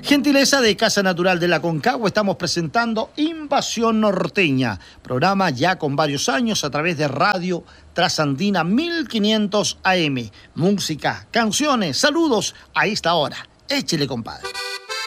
Gentileza de Casa Natural de la Concagua, estamos presentando Invasión Norteña, programa ya con varios años a través de Radio Trasandina 1500 AM. Música, canciones, saludos a esta hora. Échele, compadre.